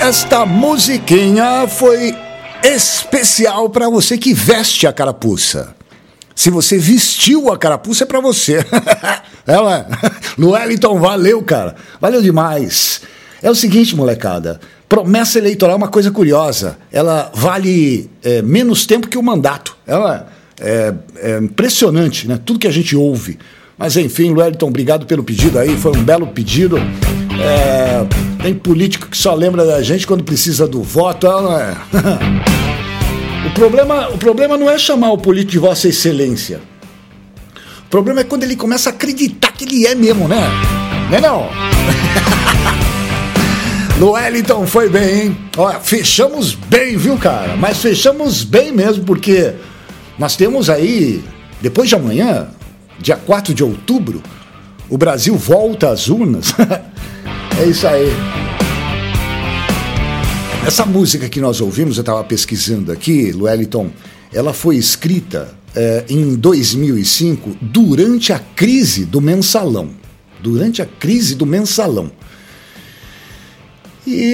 Esta musiquinha foi especial para você que veste a carapuça. Se você vestiu a carapuça, é para você. Ela, Wellington, valeu, cara. Valeu demais. É o seguinte, molecada. Promessa eleitoral é uma coisa curiosa. Ela vale menos tempo que o mandato. Ela é impressionante, né? Tudo que a gente ouve. Mas, enfim, Wellington, obrigado pelo pedido aí. Foi um belo pedido. Tem político que só lembra da gente quando precisa do voto. O problema não é chamar o político de Vossa Excelência. O problema é quando ele começa a acreditar que ele é mesmo, né? Não? No Wellington foi bem, hein? Olha, fechamos bem, viu, cara? Mas fechamos bem mesmo, porque nós temos aí, depois de amanhã, dia 4 de outubro, o Brasil volta às urnas. É isso aí. Essa música que nós ouvimos, eu estava pesquisando aqui, Wellington, ela foi escrita em 2005, durante a crise do Mensalão. E